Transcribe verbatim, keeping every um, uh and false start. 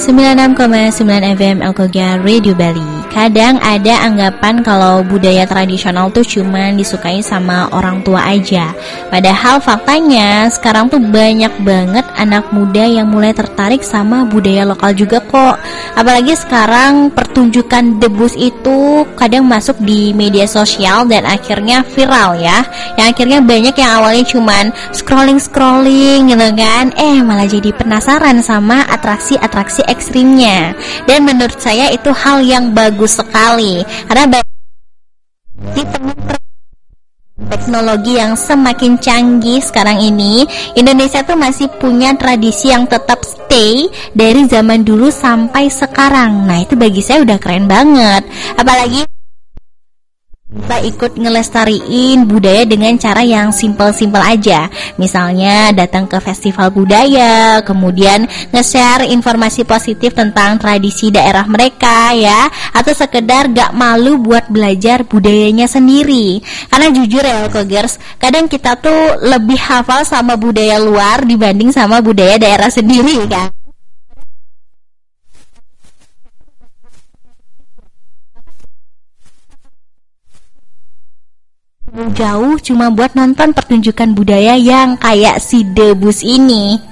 sembilan puluh enam koma sembilan F M Elkoga Radio Bali. Kadang ada anggapan kalau budaya tradisional tuh cuman disukai sama orang tua aja. Padahal faktanya sekarang tuh banyak banget anak muda yang mulai tertarik sama budaya lokal juga kok. Apalagi sekarang pertunjukan debus itu kadang masuk di media sosial dan akhirnya viral ya. Yang akhirnya banyak yang awalnya cuman scrolling-scrolling gitu kan, eh malah jadi penasaran sama atraksi-atraksi ekstrimnya. Dan menurut saya itu hal yang bagus sekali karena banyak teknologi yang semakin canggih sekarang ini, Indonesia tuh masih punya tradisi yang tetap stay dari zaman dulu sampai sekarang. Nah itu bagi saya udah keren banget. Apalagi kita ikut ngelestariin budaya dengan cara yang simpel-simpel aja. Misalnya datang ke festival budaya, kemudian nge-share informasi positif tentang tradisi daerah mereka ya, atau sekedar gak malu buat belajar budayanya sendiri. Karena jujur ya Elkogers, kadang kita tuh lebih hafal sama budaya luar dibanding sama budaya daerah sendiri kan. Jauh cuma buat nonton pertunjukan budaya yang kayak si debus ini.